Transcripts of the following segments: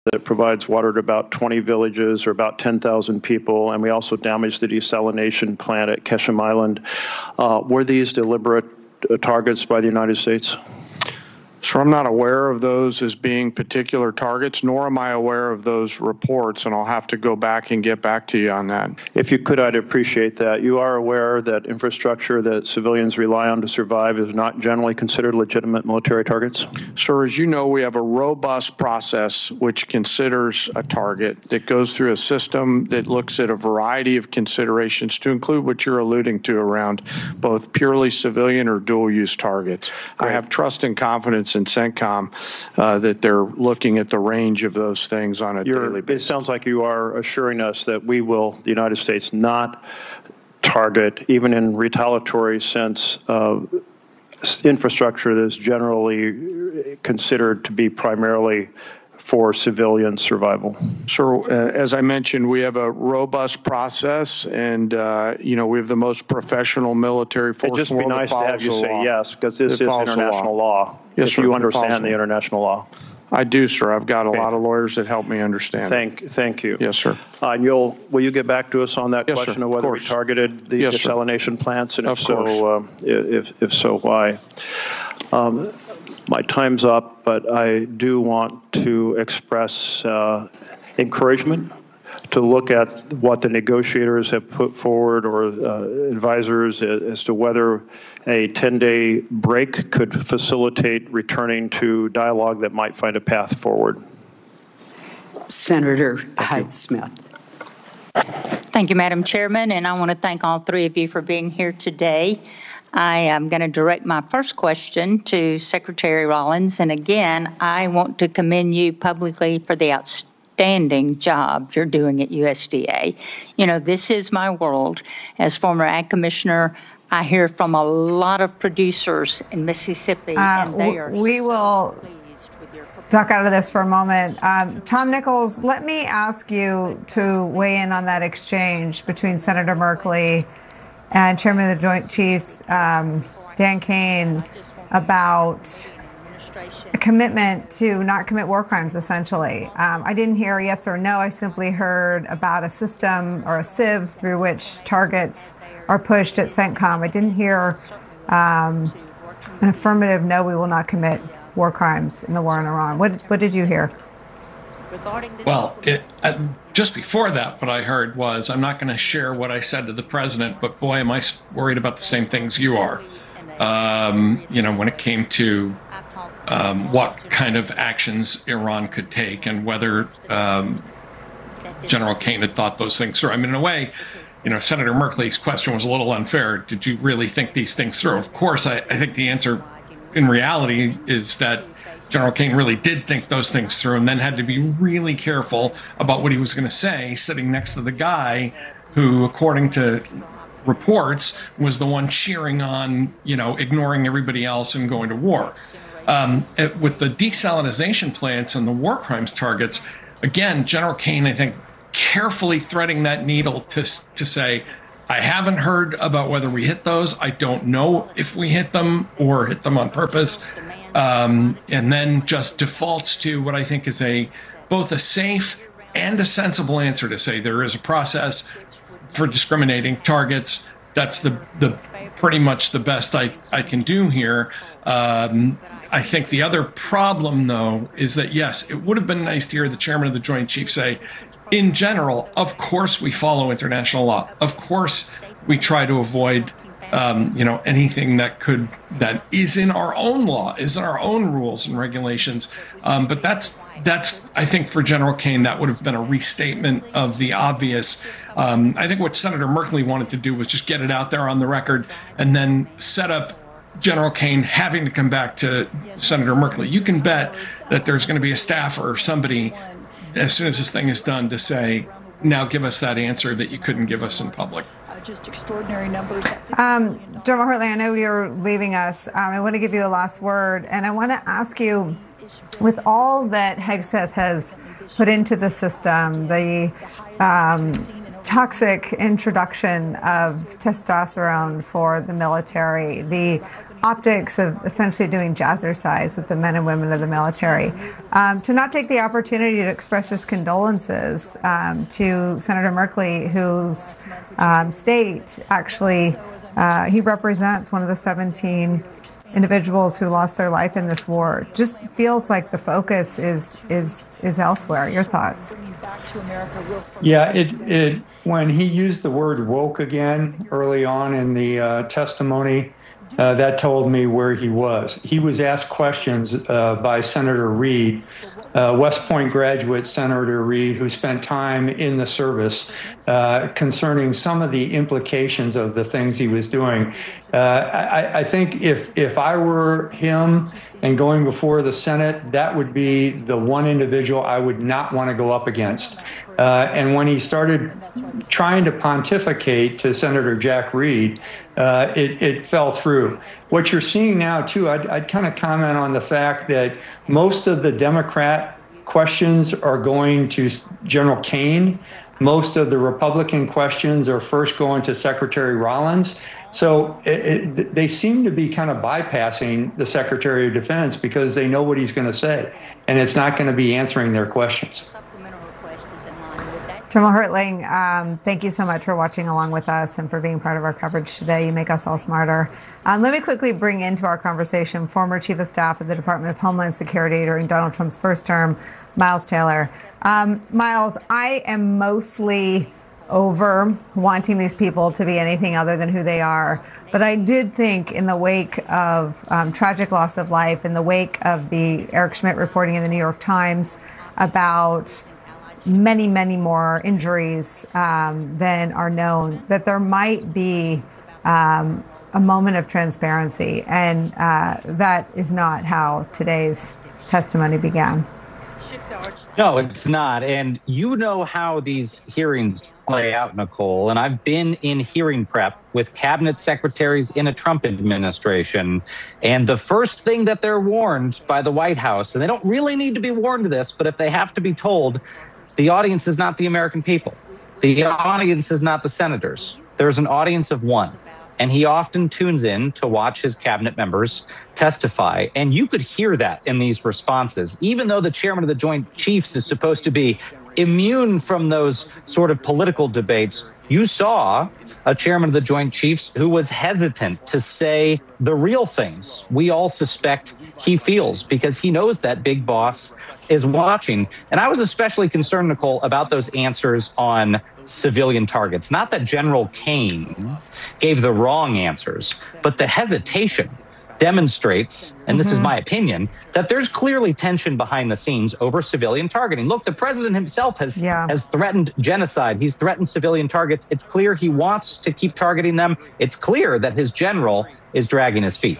that provides water to about 20 villages or about 10,000 people, and we also damaged the desalination plant at Ketchum Island. Were these deliberate targets by the United States? So I'm not aware of those as being particular targets, nor am I aware of those reports, and I'll have to go back and get back to you on that. If you could, I'd appreciate that. You are aware that infrastructure that civilians rely on to survive is not generally considered legitimate military targets? Sir, as you know, we have a robust process which considers a target that goes through a system that looks at a variety of considerations to include what you're alluding to around both purely civilian or dual-use targets. Great. I have trust and confidence in CENTCOM that they're looking at the range of those things on a daily basis. It sounds like you are assuring us that we will, the United States, not target, even in retaliatory sense, infrastructure that is generally considered to be primarily for civilian survival. So, as I mentioned, we have a robust process, and we have the most professional military force. It'd just be nice to have you say yes, because this is international law. Yes, if you understand the international law. I do, sir. I've got a lot of lawyers that help me understand. Thank you. Yes, sir. And will you get back to us on that question of whether we targeted the desalination plants, and if so, why? My time's up, but I do want to express encouragement to look at what the negotiators have put forward, or advisors, as to whether a 10-day break could facilitate returning to dialogue that might find a path forward. Senator Hyde-Smith. Thank you, Madam Chairman, and I want to thank all three of you for being here today. I am going to direct my first question to Secretary Rollins, and again, I want to commend you publicly for the outstanding job you're doing at USDA. You know, this is my world. As former Ag Commissioner, I hear from a lot of producers in Mississippi, and they are we will duck out of this for a moment. Tom Nichols, let me ask you to weigh in on that exchange between Senator Merkley and Chairman of the Joint Chiefs, Dan Kane, about a commitment to not commit war crimes, essentially. I didn't hear a yes or no. I simply heard about a system or a sieve through which targets are pushed at CENTCOM. I didn't hear an affirmative no, we will not commit war crimes in the war in Iran. What did you hear? Well, just before that, what I heard was, I'm not going to share what I said to the president, but boy, am I worried about the same things you are. When it came to what kind of actions Iran could take, and whether General Kane had thought those things through. I mean, in a way, Senator Merkley's question was a little unfair. Did you really think these things through? Of course, I think the answer in reality is that General Kane really did think those things through, and then had to be really careful about what he was going to say, sitting next to the guy who, according to reports, was the one cheering on, ignoring everybody else and going to war. With the desalination plants and the war crimes targets, again, General Kane, I think, carefully threading that needle to say, I haven't heard about whether we hit those. I don't know if we hit them or hit them on purpose. And then just defaults to what I think is both a safe and a sensible answer to say there is a process for discriminating targets. That's the pretty much the best I can do here. I think the other problem, though, is that, yes, it would have been nice to hear the chairman of the Joint Chiefs say, in general, of course we follow international law. Of course we try to avoid anything that is in our own law, is in our own rules and regulations. But that's I think for General Kane, that would have been a restatement of the obvious. I think what Senator Merkley wanted to do was just get it out there on the record, and then set up General Kane having to come back to Senator Merkley. You can bet that there's going to be a staffer or somebody, as soon as this thing is done, to say, now give us that answer that you couldn't give us in public. Just extraordinary numbers. General Hartley, I know you're leaving us. I want to give you a last word, and I want to ask you, with all that Hegseth has put into the system, the toxic introduction of testosterone for the military, the optics of essentially doing jazzercise with the men and women of the military, to not take the opportunity to express his condolences to Senator Merkley, whose state actually he represents one of the 17 individuals who lost their life in this war. Just feels like the focus is elsewhere. Your thoughts? Yeah, when he used the word woke again early on in the testimony, that told me where he was. He was asked questions by Senator Reid, West Point graduate Senator Reid, who spent time in the service, concerning some of the implications of the things he was doing. I think if I were him and going before the Senate, that would be the one individual I would not want to go up against. And when he started trying to pontificate to Senator Jack Reed, it fell through. What you're seeing now, too, I'd kind of comment on the fact that most of the Democrat questions are going to General Kane. Most of the Republican questions are first going to Secretary Rollins. So they seem to be kind of bypassing the Secretary of Defense because they know what he's going to say, and it's not going to be answering their questions. General Hertling, thank you so much for watching along with us and for being part of our coverage today. You make us all smarter. Let me quickly bring into our conversation former Chief of Staff of the Department of Homeland Security during Donald Trump's first term, Miles Taylor. Miles, I am mostly over wanting these people to be anything other than who they are. But I did think in the wake of tragic loss of life, in the wake of the Eric Schmidt reporting in the New York Times about many, many more injuries than are known, that there might be a moment of transparency. And that is not how today's testimony began. No, it's not. And you know how these hearings play out, Nicole. And I've been in hearing prep with cabinet secretaries in a Trump administration. And the first thing that they're warned by the White House, and they don't really need to be warned of this, but if they have to be told, the audience is not the American people. The audience is not the senators. There's an audience of one. And he often tunes in to watch his cabinet members testify. And you could hear that in these responses, even though the chairman of the Joint Chiefs is supposed to be immune from those sort of political debates. You saw a chairman of the Joint Chiefs who was hesitant to say the real things we all suspect he feels because he knows that big boss is watching. And I was especially concerned, Nicole, about those answers on civilian targets. Not that General Kane gave the wrong answers, but the hesitation demonstrates, and this is my opinion, that there's clearly tension behind the scenes over civilian targeting. Look, the president himself has threatened genocide. He's threatened civilian targets. It's clear he wants to keep targeting them. It's clear that his general is dragging his feet.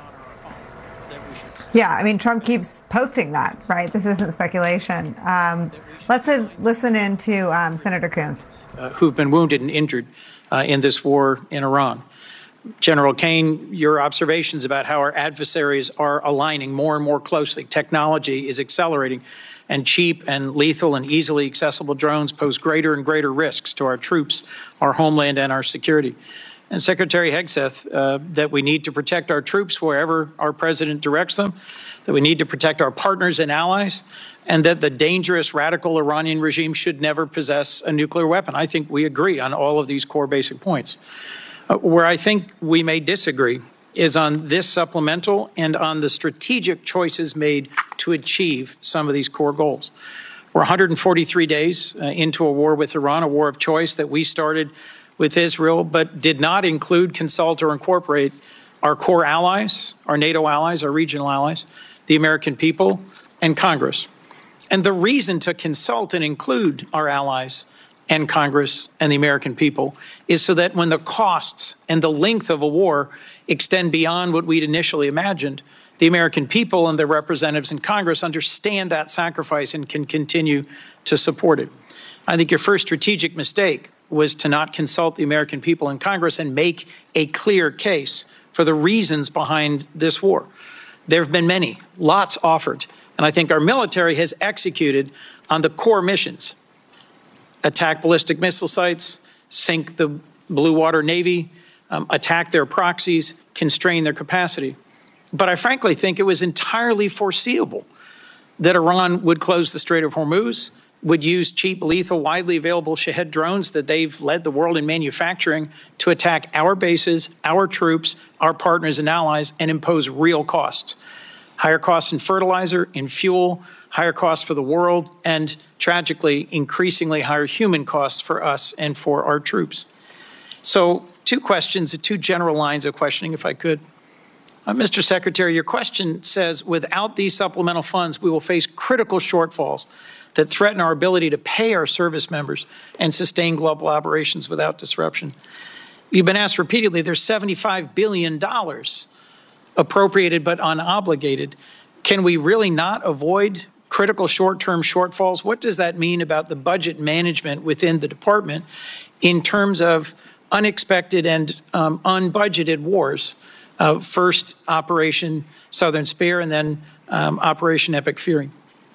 Yeah, I mean, Trump keeps posting that, right? This isn't speculation. Let's listen in to Senator Coons. Who've been wounded and injured in this war in Iran. General Kane, your observations about how our adversaries are aligning more and more closely. Technology is accelerating, and cheap and lethal and easily accessible drones pose greater and greater risks to our troops, our homeland, and our security. And Secretary Hegseth, that we need to protect our troops wherever our president directs them, that we need to protect our partners and allies, and that the dangerous radical Iranian regime should never possess a nuclear weapon. I think we agree on all of these core basic points. Where I think we may disagree is on this supplemental and on the strategic choices made to achieve some of these core goals. We're 143 days into a war with Iran, a war of choice that we started with Israel, but did not include, consult, or incorporate our core allies, our NATO allies, our regional allies, the American people, and Congress. And the reason to consult and include our allies and Congress and the American people is so that when the costs and the length of a war extend beyond what we'd initially imagined, the American people and their representatives in Congress understand that sacrifice and can continue to support it. I think your first strategic mistake was to not consult the American people in Congress and make a clear case for the reasons behind this war. There have been many, lots offered, and I think our military has executed on the core missions: attack ballistic missile sites, sink the Blue Water Navy, attack their proxies, constrain their capacity. But I frankly think it was entirely foreseeable that Iran would close the Strait of Hormuz, would use cheap, lethal, widely available Shahed drones that they've led the world in manufacturing to attack our bases, our troops, our partners and allies, and impose real costs. Higher costs in fertilizer, in fuel, higher costs for the world, and tragically, increasingly higher human costs for us and for our troops. So, two questions, two general lines of questioning, if I could. Mr. Secretary, your question says, without these supplemental funds, we will face critical shortfalls that threaten our ability to pay our service members and sustain global operations without disruption. You've been asked repeatedly, there's $75 billion appropriated but unobligated. Can we really not avoid critical short-term shortfalls? What does that mean about the budget management within the department in terms of unexpected and unbudgeted wars? First, Operation Southern Spear, and then Operation Epic Fury.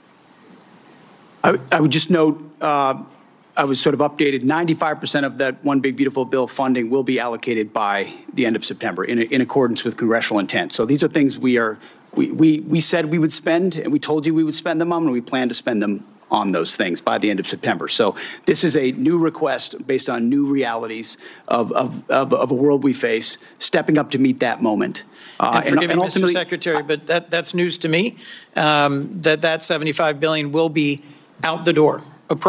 I would just note, I was sort of updated, 95% of that One Big Beautiful Bill funding will be allocated by the end of September in accordance with congressional intent. So these are things we said we would spend, and we told you we would spend them on, and we plan to spend them on those things by the end of September. So this is a new request based on new realities of a world we face, stepping up to meet that moment. And forgive me, Mr. Secretary, but that's news to me, that $75 billion will be out the door,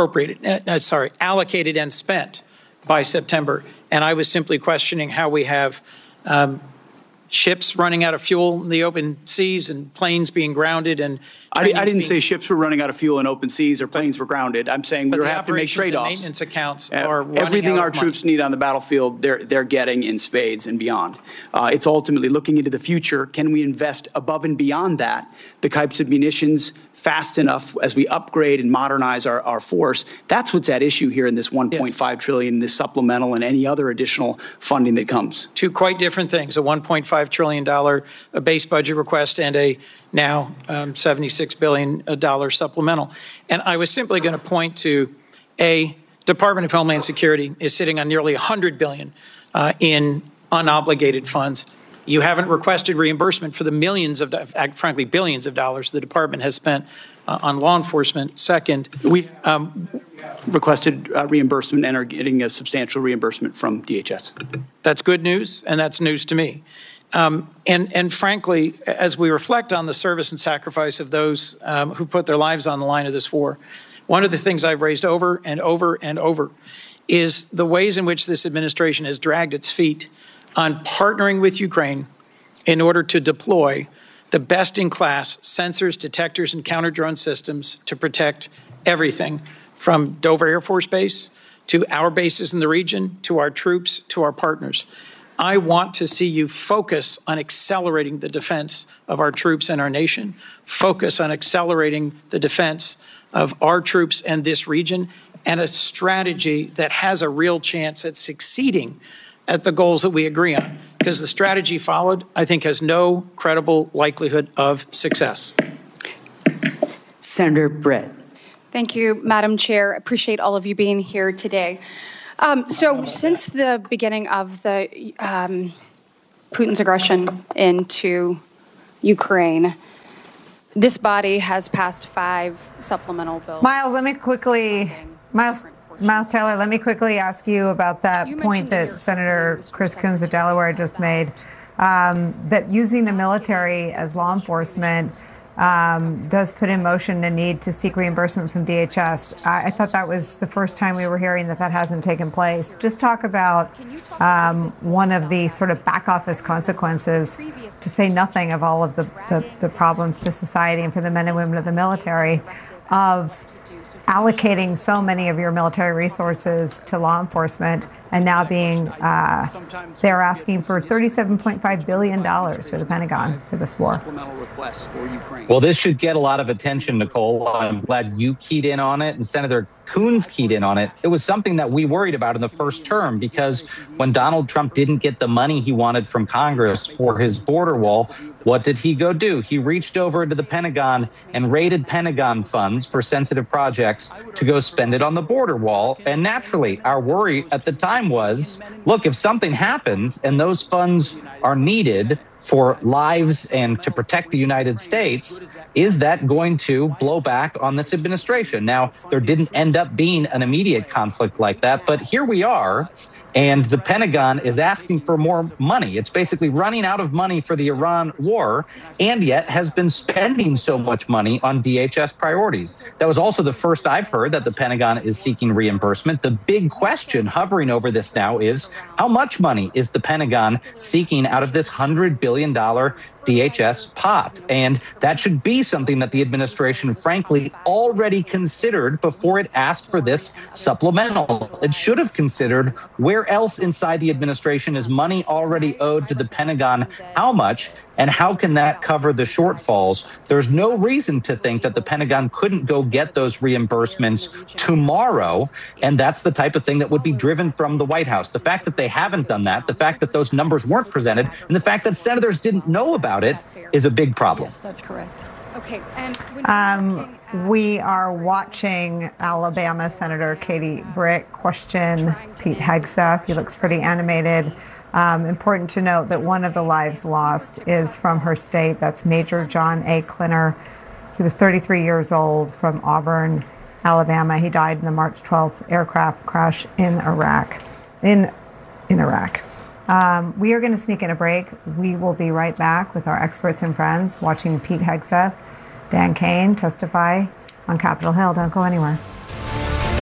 allocated and spent by September. And I was simply questioning how we have ships running out of fuel in the open seas and planes being grounded. And I didn't say ships were running out of fuel in open seas or planes were grounded. I'm saying we have to make trade-offs. Maintenance accounts are everything our troops need on the battlefield, they're getting in spades and beyond. It's ultimately looking into the future. Can we invest above and beyond that, the types of munitions fast enough as we upgrade and modernize our force? That's what's at issue here in this $1.5 trillion, this supplemental and any other additional funding that comes. Two quite different things, a $1.5 trillion base budget request and a now $76 billion supplemental. And I was simply going to point to Department of Homeland Security is sitting on nearly $100 billion in unobligated funds. You haven't requested reimbursement for the millions of, frankly, billions of dollars the department has spent on law enforcement. Second, we requested reimbursement and are getting a substantial reimbursement from DHS. That's good news, and that's news to me. And frankly, as we reflect on the service and sacrifice of those who put their lives on the line of this war, one of the things I've raised over and over and over is the ways in which this administration has dragged its feet on partnering with Ukraine in order to deploy the best-in-class sensors, detectors, and counter-drone systems to protect everything from Dover Air Force Base to our bases in the region, to our troops, to our partners. I want to see you focus on accelerating the defense of our troops and our nation, focus on accelerating the defense of our troops and this region, and a strategy that has a real chance at succeeding at the goals that we agree on, because the strategy followed, I think, has no credible likelihood of success. Senator Britt. Thank you, Madam Chair. Appreciate all of you being here today. So since the beginning of the Putin's aggression into Ukraine, this body has passed 5 supplemental bills. Miles Taylor, let me quickly ask you about that point that Senator Chris Coons of Delaware just made, that using the military as law enforcement does put in motion the need to seek reimbursement from DHS. I thought that was the first time we were hearing that hasn't taken place. Just talk about one of the sort of back office consequences, to say nothing of all of the problems to society and for the men and women of the military, of allocating so many of your military resources to law enforcement and now being, they're asking for $37.5 billion for the Pentagon for this war. Well, this should get a lot of attention, Nicole. I'm glad you keyed in on it and Senator Coons keyed in on it. It was something that we worried about in the first term, because when Donald Trump didn't get the money he wanted from Congress for his border wall, what did he go do? He reached over to the Pentagon and raided Pentagon funds for sensitive projects to go spend it on the border wall. And naturally, our worry at the time was, look, if something happens and those funds are needed for lives and to protect the United States, is that going to blow back on this administration? Now, there didn't end up being an immediate conflict like that, but here we are. And the Pentagon is asking for more money. It's basically running out of money for the Iran war, and yet has been spending so much money on DHS priorities. That was also the first I've heard that the Pentagon is seeking reimbursement. The big question hovering over this now is, how much money is the Pentagon seeking out of this $100 billion DHS pot? And that should be something that the administration, frankly, already considered before it asked for this supplemental. It should have considered where else inside the administration is money already owed to the Pentagon, how much, and how can that cover the shortfalls? There's no reason to think that the Pentagon couldn't go get those reimbursements tomorrow, and that's the type of thing that would be driven from the White House. The fact that they haven't done that, the fact that those numbers weren't presented, and the fact that senators didn't know about it is a big problem. Yes, that's correct. Okay. And we are watching Alabama Senator Katie Britt question Pete Hegseth. He looks pretty animated. Important to note that one of the lives lost is from her state. That's Major John A. Klinner. He was 33 years old from Auburn, Alabama. He died in the March 12th aircraft crash in Iraq. In Iraq. We are going to sneak in a break. We will be right back with our experts and friends watching Pete Hegseth, Dan Kane testify on Capitol Hill. Don't go anywhere.